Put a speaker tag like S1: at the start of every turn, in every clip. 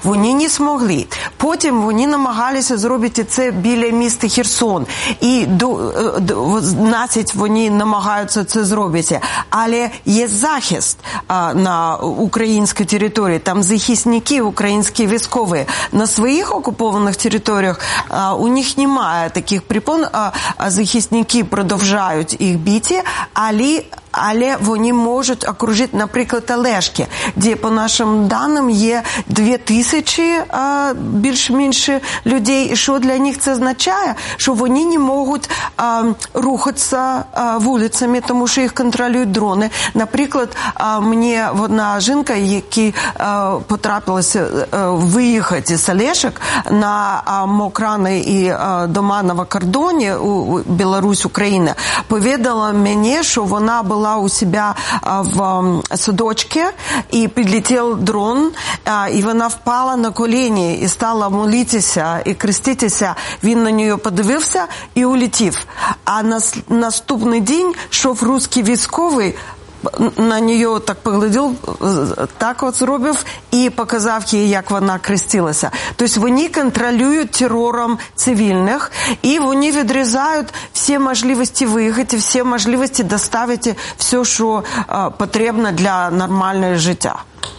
S1: Вони не змогли. Потім вони намагалися зробити це біля міста Херсон. І до 12 вони намагаються це зробити. Але є захист на українській території. Там захисники, українські військові. На своїх окупованих територіях у них немає таких препон. Захисники продовжують їх бити, але вони можуть окружити, наприклад, Олешки, де, по нашим даним, є 2000 більш-менш людей. І що для них це означає? Що вони не можуть рухатися вулицями, тому що їх контролюють дрони. Наприклад, мені одна жінка, якій потрапилося виїхати з Олешок на Мокрани і дома на кордоні у Білорусь, Україна, повідала мені, що вона була у себе в садочку, і підлетів дрон, і вона впала на коліні і стала молитися і креститися. Він на неї подивився і улетів. А на наступний день йшов русський військовий, на нього так поглядів, так от зробив і показав їй, як вона крестилася. Тобто вони контролюють терором цивільних і вони відрізають всі можливості виїхати, всі можливості доставити все, що потрібно для нормального життя.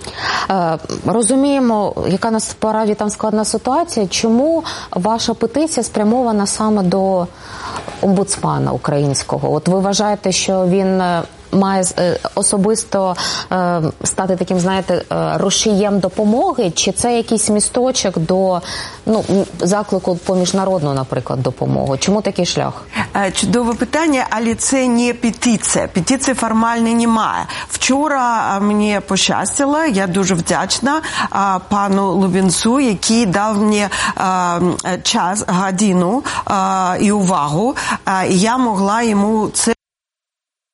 S2: Розуміємо, яка насправді там складна ситуація. Чому ваша петиція спрямована саме до омбудсмана українського? От ви вважаєте, що він має особисто стати таким, знаєте, рушієм допомоги, чи це якийсь місточок до заклику по міжнародну, наприклад, допомогу? Чому такий шлях?
S1: Чудове питання, але це не петиція. Петиції формально немає. Вчора мені пощастило, я дуже вдячна пану Лубінцу, який дав мені час, годину і увагу, і я могла йому це